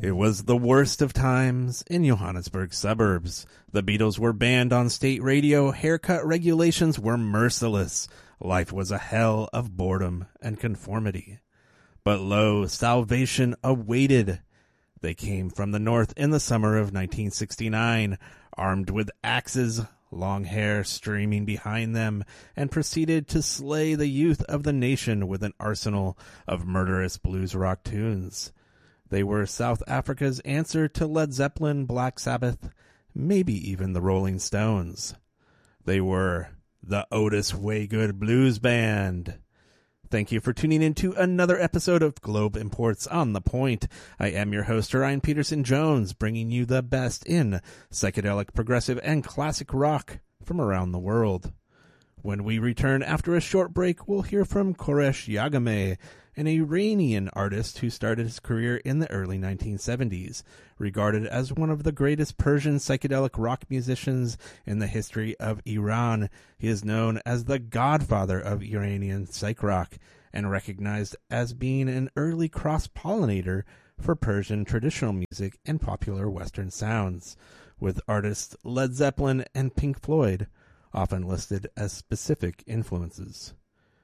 It was the worst of times in Johannesburg suburbs. The Beatles were banned on state radio, haircut regulations were merciless, life was a hell of boredom and conformity. But lo, salvation awaited. They came from the north in the summer of 1969, armed with axes, long hair streaming behind them, and proceeded to slay the youth of the nation with an arsenal of murderous blues rock tunes. They were South Africa's answer to Led Zeppelin, Black Sabbath, maybe even the Rolling Stones. They were the Otis Waygood Blues Band. Thank you for tuning in to another episode of Globe Imports on the Point. I am your host, Ryan Peterson Jones, bringing you the best in psychedelic, progressive, and classic rock from around the world. When we return after a short break, we'll hear from Koresh Yagame, an Iranian artist who started his career in the early 1970s. Regarded as one of the greatest Persian psychedelic rock musicians in the history of Iran, he is known as the godfather of Iranian psych rock and recognized as being an early cross-pollinator for Persian traditional music and popular Western sounds, with artists Led Zeppelin and Pink Floyd often listed as specific influences.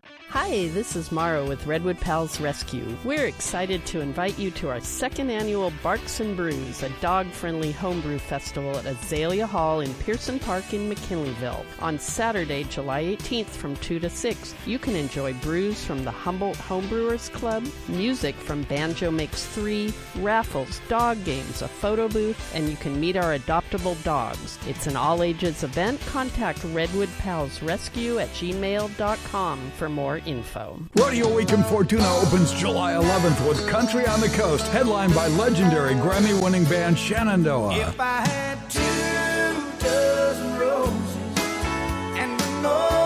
Hi, this is Mara with Redwood Pals Rescue. We're excited to invite you to our second annual Barks and Brews, a dog-friendly homebrew festival at Azalea Hall in Pearson Park in McKinleyville. On Saturday, July 18th from 2 to 6, you can enjoy brews from the Humboldt Homebrewers Club, music from Banjo Makes 3, raffles, dog games, a photo booth, and you can meet our adoptable dogs. It's an all-ages event. Contact Redwood Pals Rescue at gmail.com for more info. Rodeo Week in Fortuna opens July 11th with Country on the Coast, headlined by legendary Grammy-winning band Shenandoah. If I had 2 dozen roses and an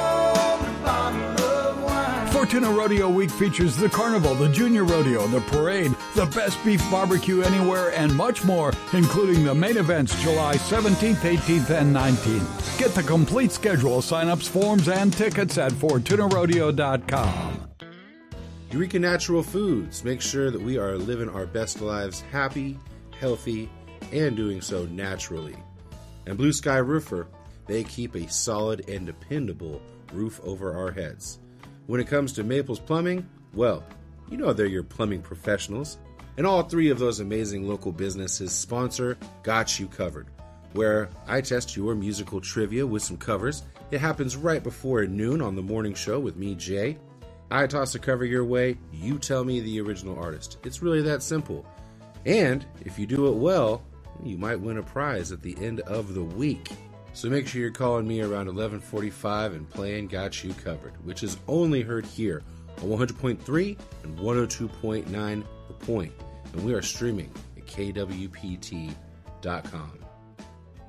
old bottle of wine. Fortuna Rodeo Week features the Carnival, the Junior Rodeo, the Parade, the Best Beef Barbecue Anywhere, and much more, including the main events July 17th, 18th, and 19th. Get the complete schedule, sign-ups, forms, and tickets at FortunaRodeo.com. Eureka Natural Foods. Make sure that we are living our best lives happy, healthy, and doing so naturally. And Blue Sky Roofer, they keep a solid and dependable roof over our heads. When it comes to Maples Plumbing, well, you know they're your plumbing professionals. And all 3 of those amazing local businesses sponsor Got You Covered, where I test your musical trivia with some covers. It happens right before noon on the morning show with me, Jay. I toss a cover your way, you tell me the original artist. It's really that simple. And if you do it well, you might win a prize at the end of the week. So make sure you're calling me around 11:45 and playing Got You Covered, which is only heard here on 100.3 and 102.9 The Point. And we are streaming at kwpt.com.